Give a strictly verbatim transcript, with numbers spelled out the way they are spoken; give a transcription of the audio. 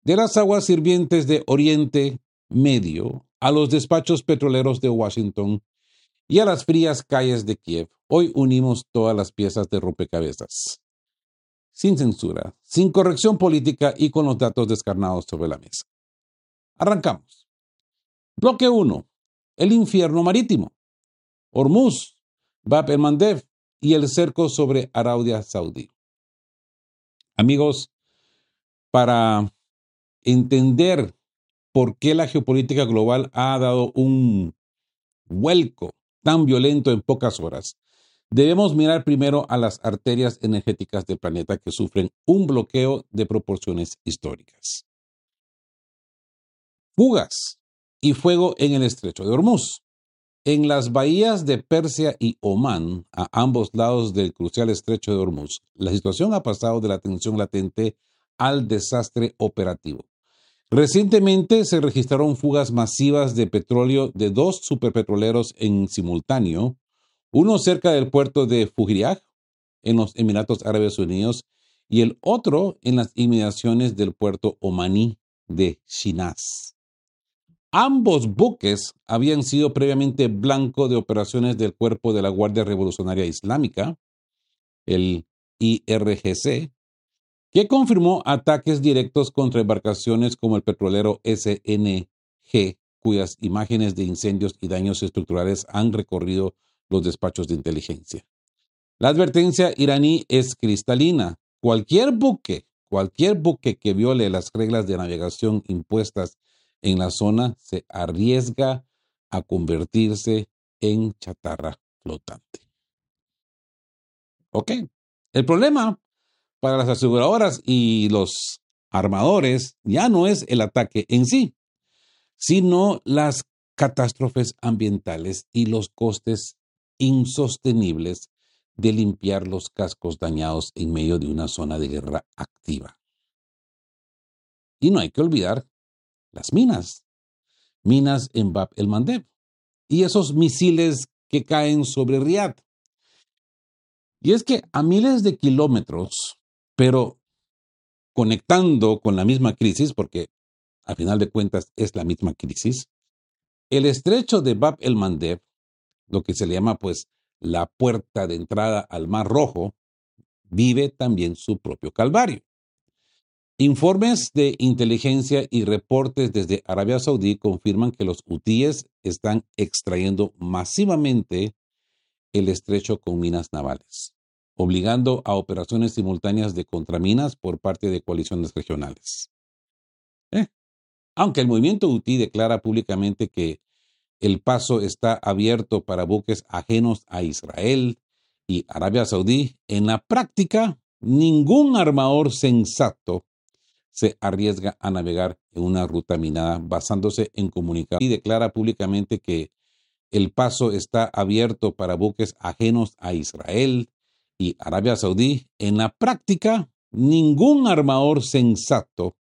de las aguas sirvientes de Oriente Medio a los despachos petroleros de Washington y a las frías calles de Kiev, hoy unimos todas las piezas de rompecabezas, sin censura, sin corrección política y con los datos descarnados sobre la mesa. Arrancamos. Bloque uno. El infierno marítimo. Hormuz, Bab el-Mandeb y el cerco sobre Arabia Saudí. Amigos, para entender por qué la geopolítica global ha dado un vuelco tan violento en pocas horas, debemos mirar primero a las arterias energéticas del planeta que sufren un bloqueo de proporciones históricas. Fugas y fuego en el estrecho de Hormuz. En las bahías de Persia y Omán, a ambos lados del crucial estrecho de Hormuz, la situación ha pasado de la tensión latente al desastre operativo. Recientemente se registraron fugas masivas de petróleo de dos superpetroleros en simultáneo, uno cerca del puerto de Fujairah, en los Emiratos Árabes Unidos, y el otro en las inmediaciones del puerto omaní de Shinaz. Ambos buques habían sido previamente blanco de operaciones del Cuerpo de la Guardia Revolucionaria Islámica, el I R G C, que confirmó ataques directos contra embarcaciones como el petrolero S N G, cuyas imágenes de incendios y daños estructurales han recorrido los despachos de inteligencia. La advertencia iraní es cristalina. Cualquier buque, cualquier buque que viole las reglas de navegación impuestas en la zona se arriesga a convertirse en chatarra flotante. Ok. El problema para las aseguradoras y los armadores ya no es el ataque en sí, sino las catástrofes ambientales y los costes insostenibles de limpiar los cascos dañados en medio de una zona de guerra activa. Y no hay que olvidar las minas, minas en Bab el-Mandeb y esos misiles que caen sobre Riad. Y es que a miles de kilómetros, pero conectando con la misma crisis, porque a final de cuentas es la misma crisis, el estrecho de Bab el-Mandeb, lo que se le llama pues la puerta de entrada al Mar Rojo, vive también su propio calvario. Informes de inteligencia y reportes desde Arabia Saudí confirman que los hutíes están extrayendo masivamente el estrecho con minas navales, obligando a operaciones simultáneas de contraminas por parte de coaliciones regionales. Eh, aunque el movimiento hutí declara públicamente que el paso está abierto para buques ajenos a Israel y Arabia Saudí, en la práctica, ningún armador sensato se arriesga a navegar en una ruta minada basándose en comunicados y declara públicamente que el paso está abierto para buques ajenos a Israel y Arabia Saudí. En la práctica, ningún armador sensato